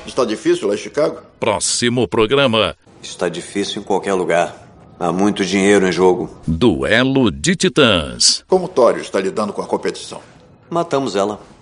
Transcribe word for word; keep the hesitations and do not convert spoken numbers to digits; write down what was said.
Está difícil lá em Chicago? Próximo programa. Está difícil em qualquer lugar. Há muito dinheiro em jogo. Duelo de Titãs. Como o Tório está lidando com a competição? Matamos ela.